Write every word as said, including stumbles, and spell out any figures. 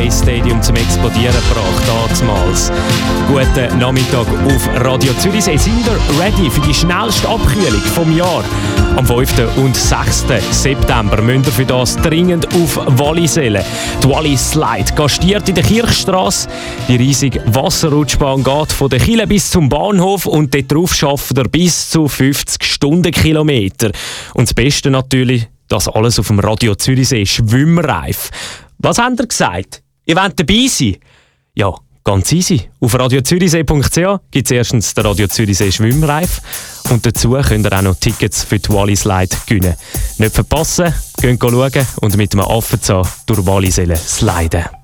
Barclays Stadium zum Explodieren gebracht. Damals. Guten Nachmittag auf Radio Zürichsee. Sind ihr ready für die schnellste Abkühlung vom Jahr? Am fünften und sechsten September müsst ihr für das dringend auf Wallisellen. Die Wallis Slide gastiert in der Kirchstrasse. Die riesige Wasserrutschbahn geht von der Kille bis zum Bahnhof und dort drauf schafft ihr bis zu fünfzig Stundenkilometer. Und das Beste natürlich, das alles auf dem Radio Zürichsee Schwimmreif. Was habt ihr gesagt? Ihr wollt dabei sein? Ja, ganz easy. Auf radio zürichsee punkt c h gibt es erstens den Radio Zürichsee Schwimmreif und dazu könnt ihr auch noch Tickets für die Wallis Slide gewinnen. Nicht verpassen, geht schauen und mit einem Affenzahn durch Wallisellen sliden.